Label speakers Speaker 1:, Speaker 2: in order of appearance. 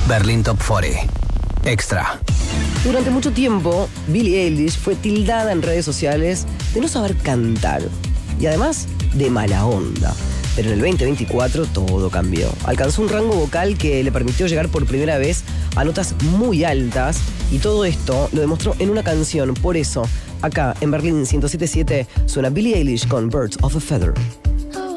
Speaker 1: Berlin Top 40. Extra.
Speaker 2: Durante mucho tiempo, Billie Eilish fue tildada en redes sociales de no saber cantar y además de mala onda. Pero en el 2024 todo cambió. Alcanzó un rango vocal que le permitió llegar por primera vez a notas muy altas y todo esto lo demostró en una canción. Por eso, acá en Berlin 107.7 suena Billie Eilish con Birds of a Feather.